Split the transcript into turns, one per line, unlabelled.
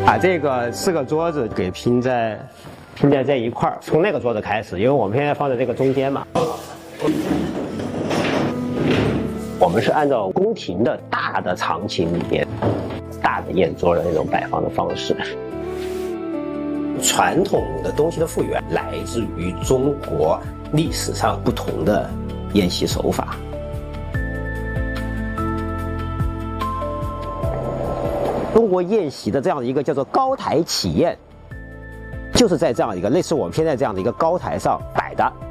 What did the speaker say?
把这个4个桌子给拼在这一块儿，从那个桌子开始，因为我们现在放在这个中间嘛。我们是按照宫廷的大的场景里面，大的宴桌的那种摆放的方式。传统的东西的复原来自于中国历史上不同的宴席手法。中国宴席的这样的一个叫做高台起宴，就是在这样一个类似我们现在这样的一个高台上摆的。